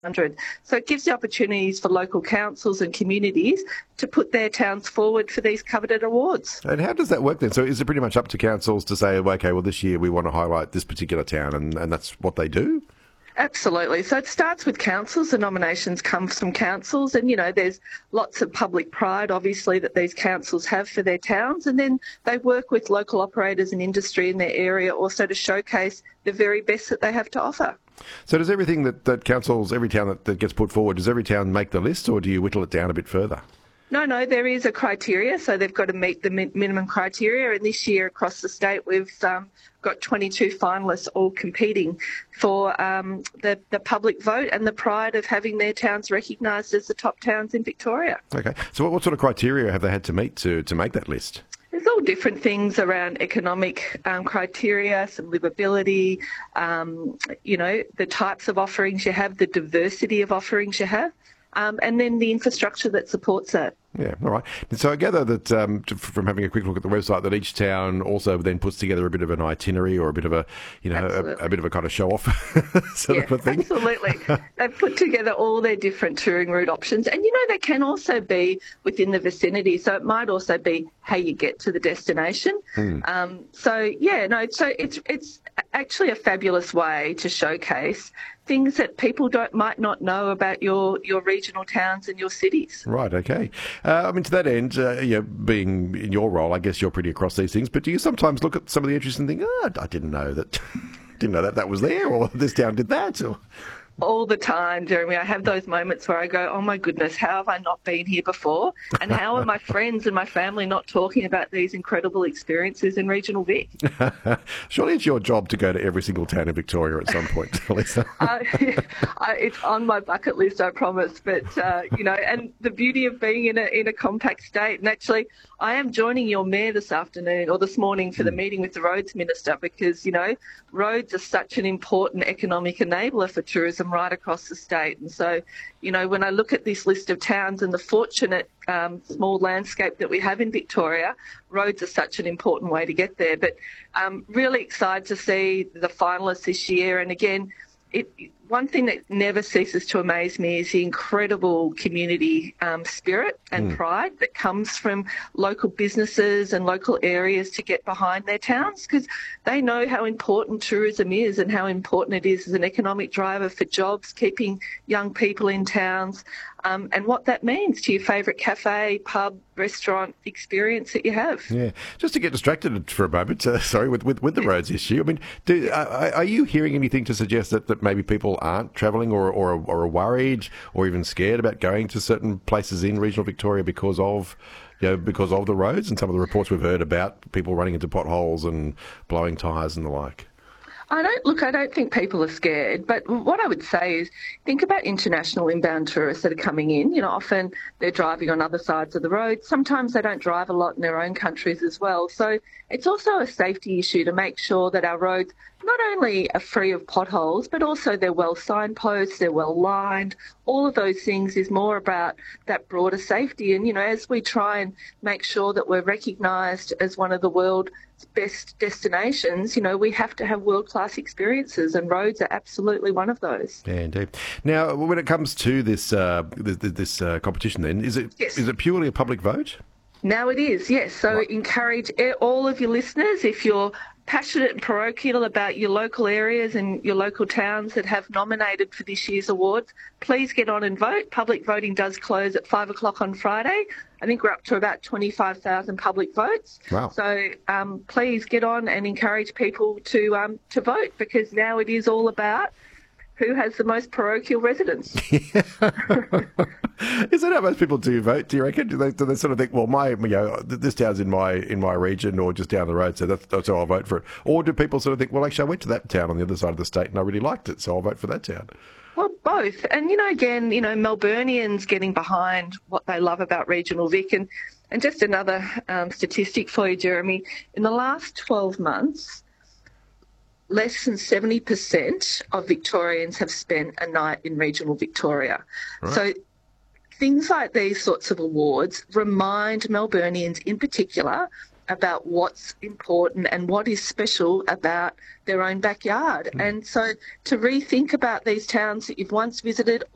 100. So it gives the opportunities for local councils and communities to put their towns forward for these coveted awards. And how does that work then? So is it pretty much up to councils to say, okay, well, this year we want to highlight this particular town, and that's what they do? Absolutely. So it starts with councils. The nominations come from councils, and, there's lots of public pride, obviously, that these councils have for their towns. And then they work with local operators and industry in their area also to showcase the very best that they have to offer. So does everything that councils, every town that gets put forward, does every town make the list, or do you whittle it down a bit further? No, there is a criteria, so they've got to meet the minimum criteria. And this year across the state, we've got 22 finalists all competing for the public vote and the pride of having their towns recognised as the top towns in Victoria. Okay, so what sort of criteria have they had to meet to make that list? There's all different things around economic criteria, some livability, the types of offerings you have, the diversity of offerings you have. And then the infrastructure that supports that. Yeah, all right. So I gather that from having a quick look at the website, that each town also then puts together a bit of an itinerary or a bit of a bit of a kind of show off sort of a thing. Absolutely. They've put together all their different touring route options, and they can also be within the vicinity. So it might also be how you get to the destination. So it's actually a fabulous way to showcase things that people might not know about your regional towns and your cities. Right, okay. To that end, being in your role, I guess you're pretty across these things, but do you sometimes look at some of the entries and think, I didn't know that was there, or this town did that, or... All the time, Jeremy. I have those moments where I go, oh my goodness, how have I not been here before? And how are my friends and my family not talking about these incredible experiences in regional Vic? Surely it's your job to go to every single town in Victoria at some point, Lisa. It's on my bucket list, I promise. But, and the beauty of being in a compact state. And actually, I am joining your mayor this afternoon or this morning for the meeting with the roads minister because, roads are such an important economic enabler for tourism right across the state. And so, when I look at this list of towns and the fortunate small landscape that we have in Victoria, roads are such an important way to get there. But really excited to see the finalists this year. And again, one thing that never ceases to amaze me is the incredible community spirit and pride that comes from local businesses and local areas to get behind their towns, because they know how important tourism is and how important it is as an economic driver for jobs, keeping young people in towns, and what that means to your favourite cafe, pub, restaurant experience that you have. Yeah, just to get distracted for a moment, with the roads issue. Are you hearing anything to suggest that maybe people aren't travelling or are worried or even scared about going to certain places in regional Victoria because of the roads and some of the reports we've heard about people running into potholes and blowing tyres and the like? I don't think people are scared, but what I would say is think about international inbound tourists that are coming in. Often they're driving on other sides of the road. Sometimes they don't drive a lot in their own countries as well. So it's also a safety issue to make sure that our roads not only are free of potholes, but also they're well signposted, they're well lined. All of those things is more about that broader safety. And, as we try and make sure that we're recognised as one of the world's best destinations, we have to have world-class experiences, and roads are absolutely one of those. Yeah, indeed. Now, when it comes to this competition then, is it purely a public vote? Now it is, yes. So encourage all of your listeners, if you're passionate and parochial about your local areas and your local towns that have nominated for this year's awards, please get on and vote. Public voting does close at 5 o'clock on Friday. I think we're up to about 25,000 public votes. Wow. So please get on and encourage people to vote, because now it is all about who has the most parochial residents. Is that how most people do vote, do you reckon? Do they sort of think, well, this town's in my region or just down the road, so that's how I'll vote for it? Or do people sort of think, well, actually, I went to that town on the other side of the state and I really liked it, so I'll vote for that town? Well, both. And, again, Melburnians getting behind what they love about regional Vic. And just another statistic for you, Jeremy. In the last 12 months, less than 70% of Victorians have spent a night in regional Victoria. Right. So things like these sorts of awards remind Melburnians in particular about what's important and what is special about their own backyard. And so to rethink about these towns that you've once visited